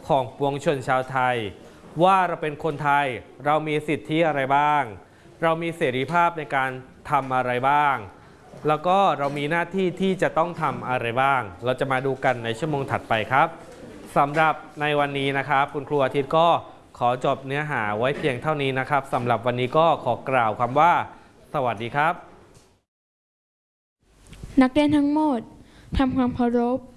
ของปวงชนชาวไทยว่าเราเป็นคนไทยเรามีสิทธิอะไรบ้างเรามีเสรีภาพในการทำอะไรบ้างแล้วก็เรามีหน้าที่ที่จะต้องทำอะไรบ้างเราจะมาดูกันในชั่วโมงถัดไปครับสำหรับในวันนี้นะครับคุณครูอาทิตย์ก็ขอจบเนื้อหาไว้เพียงเท่านี้นะครับสำหรับวันนี้ก็ขอกล่าวคำว่าสวัสดีครับนักเรียนทั้งหมดทำความเคารพ